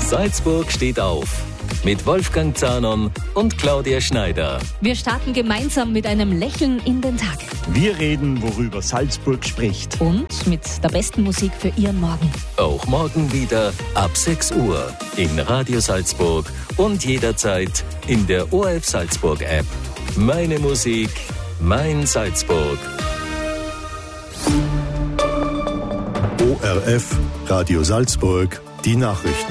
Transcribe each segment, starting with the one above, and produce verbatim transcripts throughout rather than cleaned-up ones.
Salzburg steht auf. Mit Wolfgang Zahnon und Claudia Schneider. Wir starten gemeinsam mit einem Lächeln in den Tag. Wir reden, worüber Salzburg spricht. Und mit der besten Musik für Ihren Morgen. Auch morgen wieder ab sechs Uhr in Radio Salzburg und jederzeit in der O R F Salzburg App. Meine Musik, mein Salzburg. O R F, Radio Salzburg, die Nachrichten.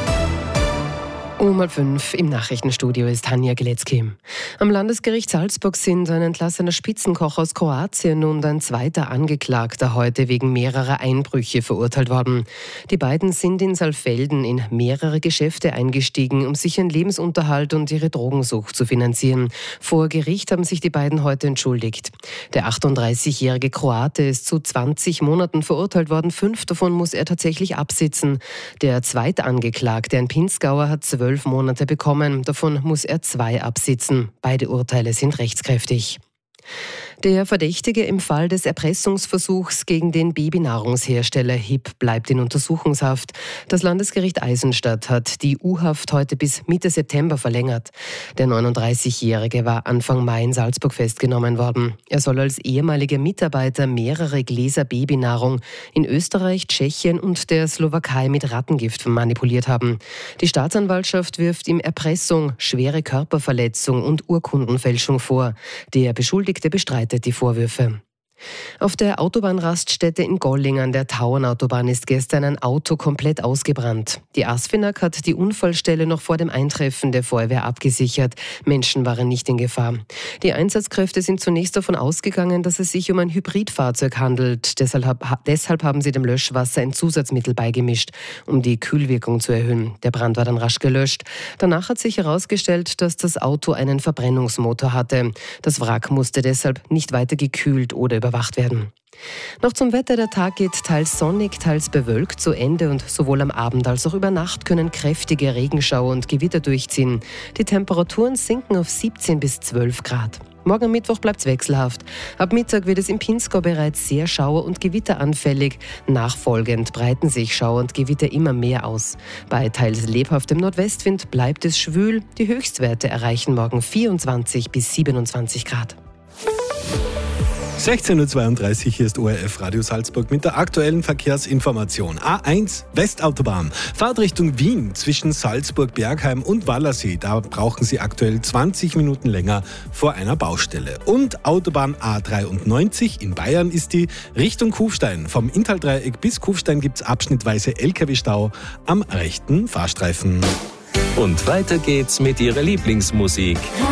Um halb fünf im Nachrichtenstudio ist Hanja Geletzky. Am Landesgericht Salzburg sind ein entlassener Spitzenkoch aus Kroatien und ein zweiter Angeklagter heute wegen mehrerer Einbrüche verurteilt worden. Die beiden sind in Saalfelden in mehrere Geschäfte eingestiegen, um sich ihren Lebensunterhalt und ihre Drogensucht zu finanzieren. Vor Gericht haben sich die beiden heute entschuldigt. Der achtunddreißigjährige Kroate ist zu zwanzig Monaten verurteilt worden. Fünf davon muss er tatsächlich absitzen. Der zweite Angeklagte, ein Pinzgauer, hat zwölf Monate bekommen. Davon muss er zwei absitzen. Beide Urteile sind rechtskräftig. Der Verdächtige im Fall des Erpressungsversuchs gegen den Babynahrungshersteller H I P bleibt in Untersuchungshaft. Das Landesgericht Eisenstadt hat die U-Haft heute bis Mitte September verlängert. Der neununddreißigjährige war Anfang Mai in Salzburg festgenommen worden. Er soll als ehemaliger Mitarbeiter mehrere Gläser Babynahrung in Österreich, Tschechien und der Slowakei mit Rattengift manipuliert haben. Die Staatsanwaltschaft wirft ihm Erpressung, schwere Körperverletzung und Urkundenfälschung vor. Der Beschuldigte bestreitet die Vorwürfe. Auf der Autobahnraststätte in Golling an der Tauernautobahn ist gestern ein Auto komplett ausgebrannt. Die ASFINAG hat die Unfallstelle noch vor dem Eintreffen der Feuerwehr abgesichert. Menschen waren nicht in Gefahr. Die Einsatzkräfte sind zunächst davon ausgegangen, dass es sich um ein Hybridfahrzeug handelt. Deshalb, deshalb haben sie dem Löschwasser ein Zusatzmittel beigemischt, um die Kühlwirkung zu erhöhen. Der Brand war dann rasch gelöscht. Danach hat sich herausgestellt, dass das Auto einen Verbrennungsmotor hatte. Das Wrack musste deshalb nicht weiter gekühlt oder überwacht werden. Noch zum Wetter. Der Tag geht teils sonnig, teils bewölkt zu Ende und sowohl am Abend als auch über Nacht können kräftige Regenschauer und Gewitter durchziehen. Die Temperaturen sinken auf siebzehn bis zwölf Grad. Morgen Mittwoch bleibt es wechselhaft. Ab Mittag wird es im Pinzgau bereits sehr schauer- und gewitteranfällig. Nachfolgend breiten sich Schauer und Gewitter immer mehr aus. Bei teils lebhaftem Nordwestwind bleibt es schwül. Die Höchstwerte erreichen morgen vierundzwanzig bis siebenundzwanzig Grad. sechzehn Uhr zweiunddreißig, hier ist O R F Radio Salzburg mit der aktuellen Verkehrsinformation. A eins Westautobahn, Fahrtrichtung Wien zwischen Salzburg-Bergheim und Wallersee. Da brauchen Sie aktuell zwanzig Minuten länger vor einer Baustelle. Und Autobahn A dreiundneunzig in Bayern ist die Richtung Kufstein. Vom Inntal-Dreieck bis Kufstein gibt es abschnittweise L K W-Stau am rechten Fahrstreifen. Und weiter geht's mit Ihrer Lieblingsmusik.